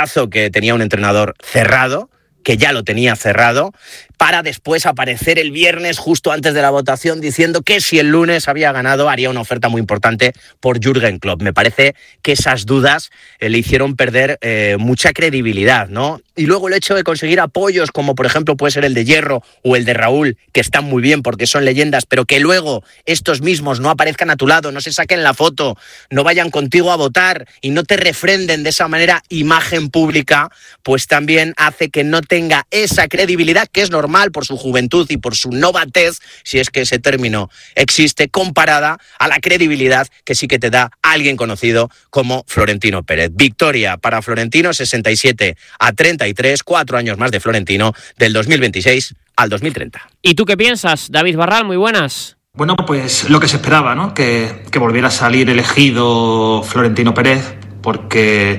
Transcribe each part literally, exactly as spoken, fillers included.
equipazo que tenía un entrenador cerrado, que ya lo tenía cerrado, para después aparecer el viernes justo antes de la votación diciendo que si el lunes había ganado haría una oferta muy importante por Jürgen Klopp. Me parece que esas dudas eh, le hicieron perder eh, mucha credibilidad, ¿no? Y luego el hecho de conseguir apoyos como por ejemplo puede ser el de Hierro o el de Raúl, que están muy bien porque son leyendas, pero que luego estos mismos no aparezcan a tu lado, no se saquen la foto, no vayan contigo a votar y no te refrenden de esa manera imagen pública, pues también hace que no tenga esa credibilidad que es normal por su juventud y por su novatez, si es que ese término existe, comparada a la credibilidad que sí que te da alguien conocido como Florentino Pérez. Victoria para Florentino, sesenta y siete a treinta y tres, cuatro años más de Florentino, del dos mil veintiséis al dos mil treinta. ¿Y tú qué piensas, David Barral? Muy buenas. Bueno, pues lo que se esperaba, ¿no? Que, que volviera a salir elegido Florentino Pérez, porque...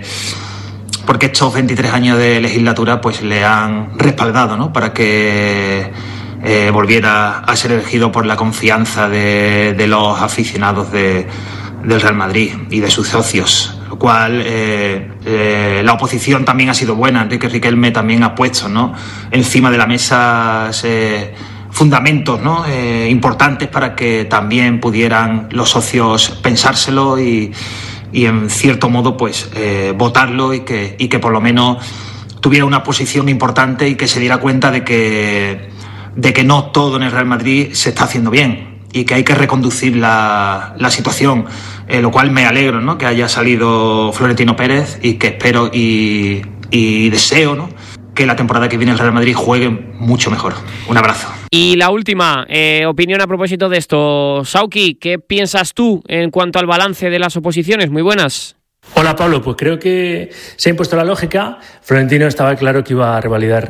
porque estos veintitrés años de legislatura pues le han respaldado, ¿no? Para que eh, volviera a ser elegido por la confianza de, de los aficionados de, del Real Madrid y de sus socios, lo cual eh, eh, la oposición también ha sido buena. Enrique Riquelme también ha puesto, ¿no?, encima de la mesa eh, fundamentos, ¿no?, eh, importantes para que también pudieran los socios pensárselo y y en cierto modo pues eh, votarlo y que, y que por lo menos tuviera una posición importante y que se diera cuenta de que, de que no todo en el Real Madrid se está haciendo bien y que hay que reconducir la, la situación, eh, lo cual me alegro, ¿no?, que haya salido Florentino Pérez y que espero y, y deseo, ¿no?, que la temporada que viene el Real Madrid juegue mucho mejor. Un abrazo. Y la última, eh, opinión a propósito de esto. Sauki, ¿qué piensas tú en cuanto al balance de las oposiciones? Muy buenas. Hola Pablo, pues creo que se ha impuesto la lógica. Florentino estaba claro que iba a revalidar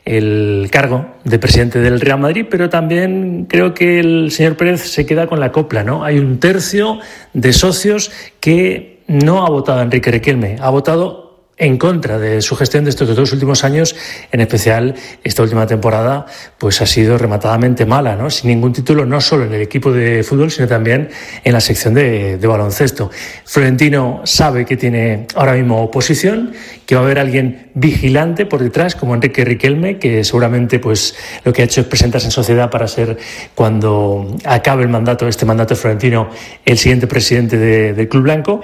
el cargo de presidente del Real Madrid, pero también creo que el señor Pérez se queda con la copla, ¿no? Hay un tercio de socios que no ha votado a Enrique Riquelme, ha votado en contra de su gestión de estos dos últimos años, en especial esta última temporada, pues ha sido rematadamente mala, ¿no? Sin ningún título, no solo en el equipo de fútbol, sino también en la sección de, de baloncesto. Florentino sabe que tiene ahora mismo oposición, que va a haber alguien vigilante por detrás, como Enrique Riquelme, que seguramente pues lo que ha hecho es presentarse en sociedad para ser, cuando acabe el mandato, este mandato de Florentino, el siguiente presidente de, del Club Blanco.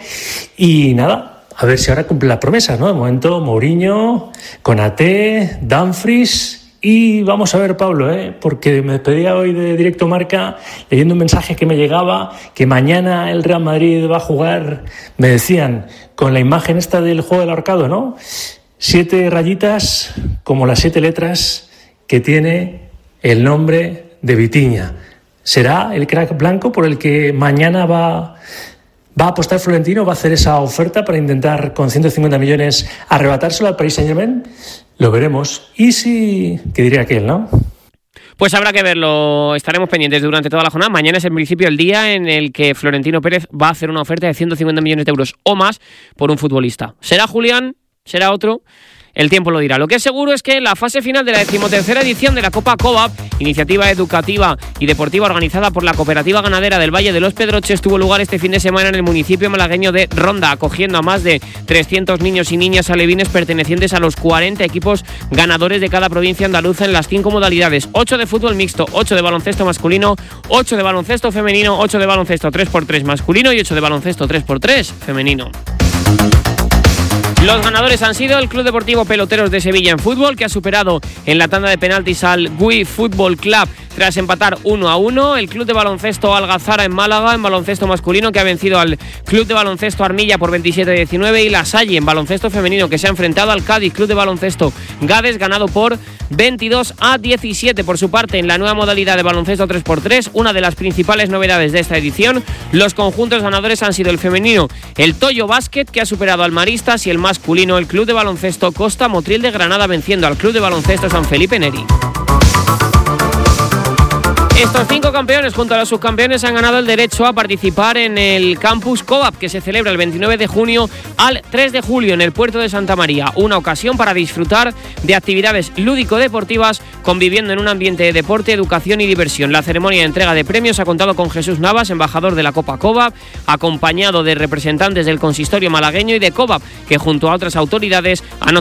Y nada, a ver si ahora cumple las promesas, ¿no? De momento, Mourinho, Konaté, Dumfries y vamos a ver, Pablo, ¿eh? Porque me despedía hoy de Directo Marca leyendo un mensaje que me llegaba, que mañana el Real Madrid va a jugar, me decían, con la imagen esta del juego del ahorcado, ¿no? Siete rayitas como las siete letras que tiene el nombre de Vitinha. ¿Será el crack blanco por el que mañana va... ¿Va a apostar Florentino? ¿Va a hacer esa oferta para intentar con ciento cincuenta millones arrebatárselo al Paris Saint-Germain? Lo veremos. Y si... ¿qué diría aquel, no? Pues habrá que verlo, estaremos pendientes durante toda la jornada. Mañana es en principio el día en el que Florentino Pérez va a hacer una oferta de ciento cincuenta millones de euros o más por un futbolista. ¿Será Julián? ¿Será otro? El tiempo lo dirá. Lo que es seguro es que la fase final de la decimotercera edición de la Copa Cobap, iniciativa educativa y deportiva organizada por la Cooperativa Ganadera del Valle de los Pedroches, tuvo lugar este fin de semana en el municipio malagueño de Ronda, acogiendo a más de trescientos niños y niñas alevines pertenecientes a los cuarenta equipos ganadores de cada provincia andaluza en las cinco modalidades: ocho de fútbol mixto, ocho de baloncesto masculino, ocho de baloncesto femenino, ocho de baloncesto tres por tres masculino y ocho de baloncesto tres por tres femenino. Los ganadores han sido el Club Deportivo Peloteros de Sevilla en fútbol, que ha superado en la tanda de penaltis al Gui Fútbol Club tras empatar uno a uno. El Club de Baloncesto Algazara en Málaga, en baloncesto masculino, que ha vencido al Club de Baloncesto Armilla por veintisiete a diecinueve. Y la Salle en baloncesto femenino, que se ha enfrentado al Cádiz Club de Baloncesto Gades, ganado por veintidós a diecisiete. Por su parte, en la nueva modalidad de baloncesto tres por tres, una de las principales novedades de esta edición, los conjuntos ganadores han sido el femenino, el Toyo Basket, que ha superado al Maristas, y el masculino, el Club de Baloncesto Costa Motril de Granada, venciendo al Club de Baloncesto San Felipe Neri. Estos cinco campeones junto a los subcampeones han ganado el derecho a participar en el Campus Cobap, que se celebra el veintinueve de junio al tres de julio en el puerto de Santa María. Una ocasión para disfrutar de actividades lúdico-deportivas, conviviendo en un ambiente de deporte, educación y diversión. La ceremonia de entrega de premios ha contado con Jesús Navas, embajador de la Copa Cobap, acompañado de representantes del consistorio malagueño y de Cobap, que junto a otras autoridades han